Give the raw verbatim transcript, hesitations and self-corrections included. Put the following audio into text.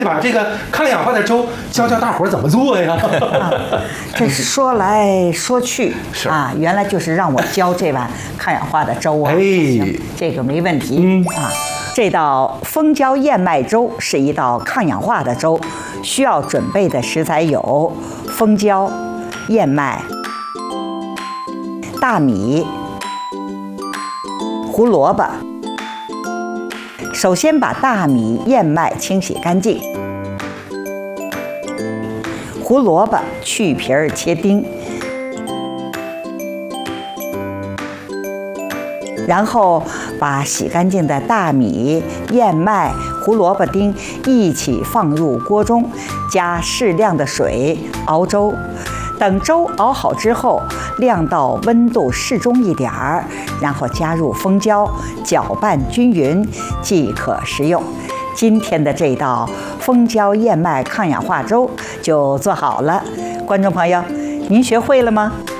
把这个抗氧化的粥教教大伙儿怎么做呀？ 啊、这说来说去是啊，原来就是让我教这碗抗氧化的粥啊。 哎， 行，这个没问题。嗯啊，这道蜂胶燕麦粥是一道抗氧化的粥，需要准备的食材有蜂胶、燕麦、大米、胡萝卜。首先把大米、燕麦清洗干净，胡萝卜去皮儿切丁，然后把洗干净的大米、燕麦、胡萝卜丁一起放入锅中，加适量的水熬粥。等粥熬好之后，晾到温度适中一点儿，然后加入蜂胶，搅拌均匀即可食用。今天的这道蜂胶燕麦抗氧化粥就做好了。观众朋友，您学会了吗？